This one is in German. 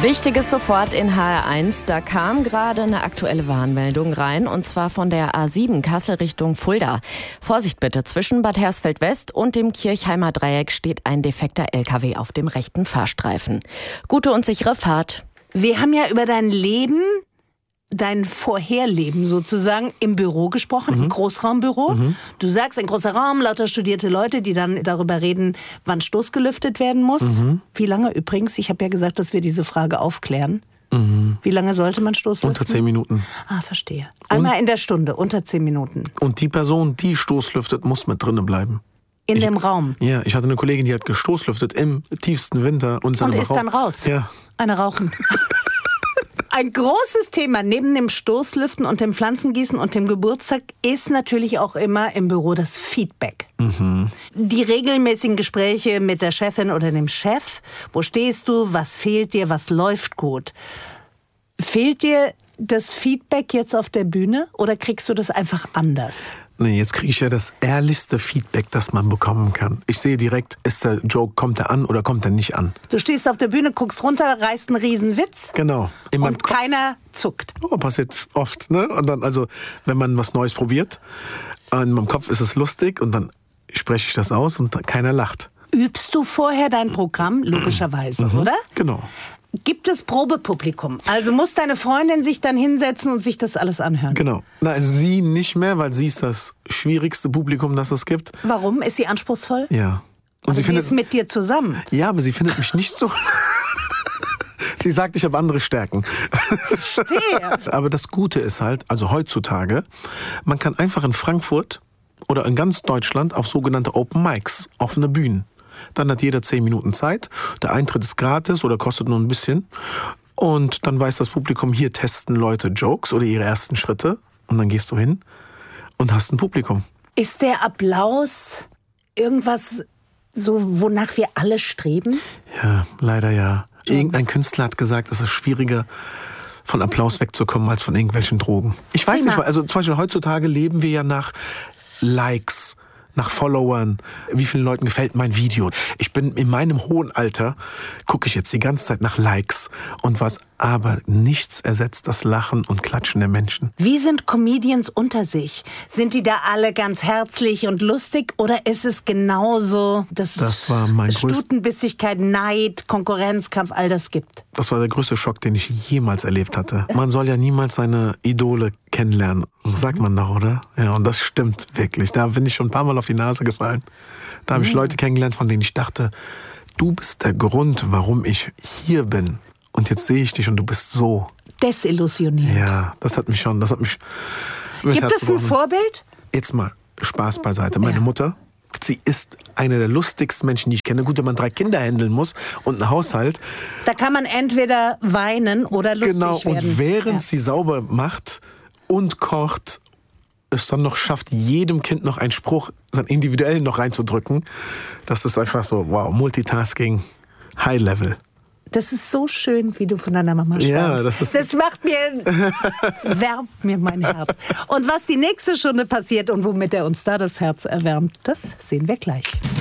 Wichtiges sofort in HR1. Da kam gerade eine aktuelle Warnmeldung rein, und zwar von der A7 Kassel Richtung Fulda. Vorsicht bitte, zwischen Bad Hersfeld-West und dem Kirchheimer Dreieck steht ein defekter LKW auf dem rechten Fahrstreifen. Gute und sichere Fahrt. Wir haben ja über dein Leben, dein Vorherleben sozusagen im Büro gesprochen, im Großraumbüro. Du sagst, ein großer Raum, lauter studierte Leute, die dann darüber reden, wann Stoß gelüftet werden muss. Wie lange übrigens? Ich habe ja gesagt, dass wir diese Frage aufklären. Wie lange sollte man Stoß lüften? Unter 10 Minuten. Ah, verstehe. Einmal in der Stunde, unter 10 Minuten. Und die Person, die Stoß lüftet, muss mit drinnen bleiben. In dem Raum? Ja, ich hatte eine Kollegin, die hat gestoßlüftet im tiefsten Winter. Und ist dann raus? Ja. Eine rauchen. Ein großes Thema neben dem Stoßlüften und dem Pflanzengießen und dem Geburtstag ist natürlich auch immer im Büro das Feedback. Die regelmäßigen Gespräche mit der Chefin oder dem Chef. Wo stehst du? Was fehlt dir? Was läuft gut? Fehlt dir das Feedback jetzt auf der Bühne oder kriegst du das einfach anders? Nee, jetzt kriege ich ja das ehrlichste Feedback, das man bekommen kann. Ich sehe direkt, ist der Joke, kommt er an oder kommt er nicht an? Du stehst auf der Bühne, guckst runter, reißt einen Riesenwitz. Genau. Und keiner zuckt. Oh, passiert oft, ne? Und dann, also, wenn man was Neues probiert, in meinem Kopf ist es lustig und dann spreche ich das aus und keiner lacht. Übst du vorher dein Programm? Logischerweise, oder? Genau. Gibt es Probepublikum? Also muss deine Freundin sich dann hinsetzen und sich das alles anhören? Genau. Na, sie nicht mehr, weil sie ist das schwierigste Publikum, das es gibt. Warum? Ist sie anspruchsvoll? Ja. Und sie ist mit dir zusammen. Ja, aber sie findet mich nicht so... Sie sagt, ich habe andere Stärken. Verstehe. Aber das Gute ist halt, also heutzutage, man kann einfach in Frankfurt oder in ganz Deutschland auf sogenannte Open Mics, offene Bühnen. Dann hat jeder 10 Minuten Zeit. Der Eintritt ist gratis oder kostet nur ein bisschen. Und dann weiß das Publikum, hier testen Leute Jokes oder ihre ersten Schritte. Und dann gehst du hin und hast ein Publikum. Ist der Applaus irgendwas, so wonach wir alle streben? Ja, leider ja. Irgendein Künstler hat gesagt, es ist schwieriger, von Applaus wegzukommen, als von irgendwelchen Drogen. Ich weiß nicht, also zum Beispiel heutzutage leben wir ja nach Likes, nach Followern, wie vielen Leuten gefällt mein Video. Ich bin in meinem hohen Alter, gucke ich jetzt die ganze Zeit nach Likes und was aber nichts ersetzt das Lachen und Klatschen der Menschen. Wie sind Comedians unter sich? Sind die da alle ganz herzlich und lustig oder ist es genauso, dass das war mein Stutenbissigkeit, Neid, Konkurrenzkampf, all das gibt? Das war der größte Schock, den ich jemals erlebt hatte. Man soll ja niemals seine Idole kennenlernen. So sagt man doch, oder? Ja, und das stimmt wirklich. Da bin ich schon ein paar Mal auf die Nase gefallen. Da habe ich Leute kennengelernt, von denen ich dachte, du bist der Grund, warum ich hier bin. Und jetzt sehe ich dich und du bist so desillusioniert. Ja, das hat mich schon, Gibt es ein Vorbild? Jetzt mal Spaß beiseite. Meine Mutter, sie ist eine der lustigsten Menschen, die ich kenne. Gut, wenn man 3 Kinder handeln muss und einen Haushalt. Da kann man entweder weinen oder lustig werden. Genau, und während sie sauber macht und kocht, es dann noch schafft, jedem Kind noch einen Spruch, dann individuell noch reinzudrücken, das ist einfach so, wow, Multitasking, High Level. Das ist so schön, wie du von deiner Mama schreibst. Ja, das wärmt mir mein Herz. Und was die nächste Stunde passiert und womit er uns da das Herz erwärmt, das sehen wir gleich.